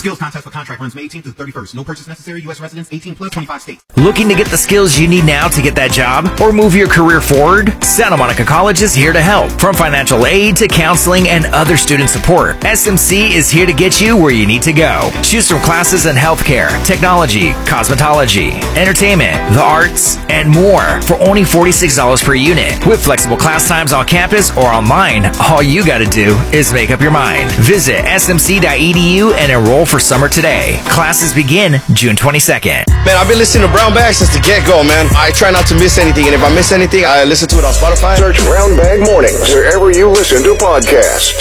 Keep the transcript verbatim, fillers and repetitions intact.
Skills contest for contract runs May eighteenth to the thirty-first. No purchase necessary. U S residents eighteen plus, twenty-five states. Looking to get the skills you need now to get that job or move your career forward? Santa Monica College is here to help. From financial aid to counseling and other student support, S M C is here to get you where you need to go. Choose from classes in healthcare, technology, cosmetology, entertainment, the arts, and more for only forty-six dollars per unit. With flexible class times on campus or online, all you gotta do is make up your mind. Visit S M C dot E D U and enroll for summer today. Classes begin June twenty-second. Man, I've been listening to Brown Bag since the get-go, man. I try not to miss anything, and if I miss anything, I listen to it on Spotify. Search Brown Bag Mornings wherever you listen to podcasts.